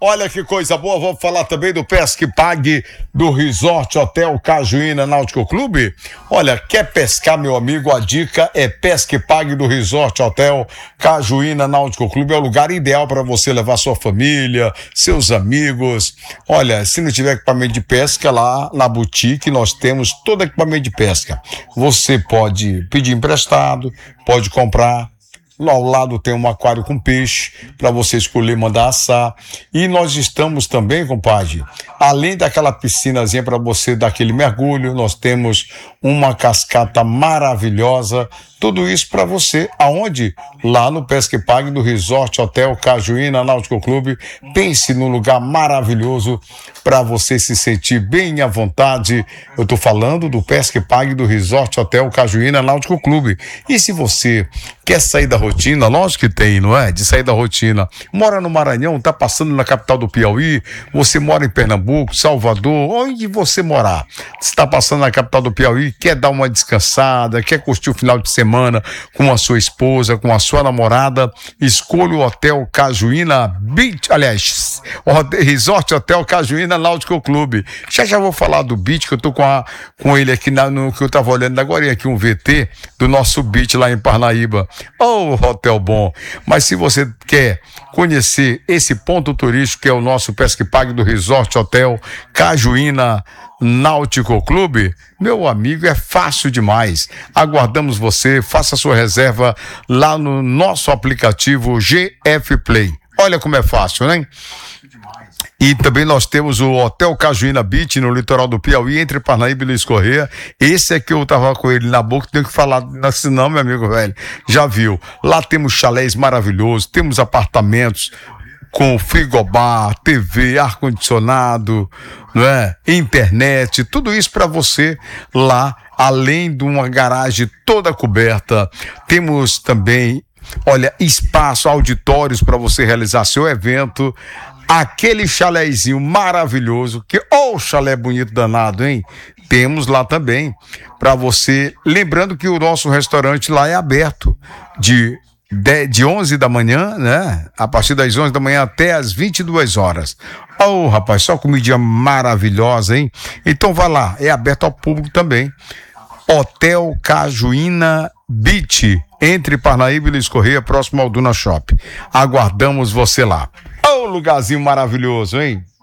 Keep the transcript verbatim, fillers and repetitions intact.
Olha que coisa boa, vamos falar também do Pesque Pague do Resort Hotel Cajuína Náutico Clube. Olha, quer pescar, meu amigo? A dica é Pesque Pague do Resort Hotel Cajuína Náutico Clube. É o lugar ideal para você levar sua família, seus amigos. Olha, se não tiver equipamento de pesca, lá na boutique nós temos todo equipamento de pesca. Você pode pedir emprestado, pode comprar. Lá ao lado tem um aquário com peixe para você escolher, mandar assar. E nós estamos também, compadre, além daquela piscinazinha para você dar aquele mergulho, nós temos uma cascata maravilhosa. Tudo isso para você, aonde? Lá no Pesque Pague do Resort Hotel Cajuína Náutico Clube. Pense num lugar maravilhoso para você se sentir bem à vontade. Eu tô falando do Pesque Pague do Resort Hotel Cajuína Náutico Clube. E se você quer sair da rotina, lógico que tem, não é? De sair da rotina. Mora no Maranhão, tá passando na capital do Piauí, você mora em Pernambuco, Salvador, onde você morar. Você tá passando na capital do Piauí, quer dar uma descansada, quer curtir o final de semana com a sua esposa, com a sua namorada, escolha o Hotel Cajuína Beach, aliás, o Resort Hotel Cajuína Náutico Clube. Já já vou falar do beach, que eu tô com, a, com ele aqui na, no que eu tava olhando agora, aqui um V T do nosso beach lá em Parnaíba. Oh, hotel bom. Mas se você quer conhecer esse ponto turístico que é o nosso Pesque Pague do Resort Hotel Cajuína Náutico Clube, meu amigo, é fácil demais. Aguardamos você, faça sua reserva lá no nosso aplicativo G F Play. Olha como é fácil, né? E também nós temos o Hotel Cajuína Beach no litoral do Piauí, entre Parnaíba e Luiz Correia. Esse é que eu tava com ele na boca, tenho que falar, senão, meu amigo velho, já viu. Lá temos chalés maravilhosos, temos apartamentos com frigobar, T V, ar-condicionado, não é? Internet, tudo isso para você lá, além de uma garagem toda coberta. Temos também, olha, espaço, auditórios para você realizar seu evento. Aquele chalézinho maravilhoso, que, oh, chalé bonito danado, hein? Temos lá também para você, lembrando que o nosso restaurante lá é aberto de De, de onze da manhã, né? A partir das onze da manhã até as vinte e duas horas. Oh, rapaz, só comidinha maravilhosa, hein? Então vai lá, é aberto ao público também. Hotel Cajuína Beach, entre Parnaíba e Luiz Correia, próximo ao Duna Shop. Aguardamos você lá. Oh, lugarzinho maravilhoso, hein?